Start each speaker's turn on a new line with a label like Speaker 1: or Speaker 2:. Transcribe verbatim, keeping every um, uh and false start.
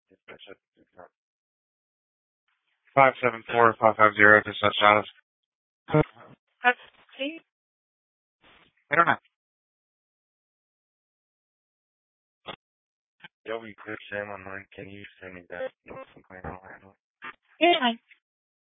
Speaker 1: Five seven four five five zero. Dispatch status.
Speaker 2: See?
Speaker 1: I don't know.
Speaker 3: Yo, we click Sam online. Can you send me that?
Speaker 2: Yeah.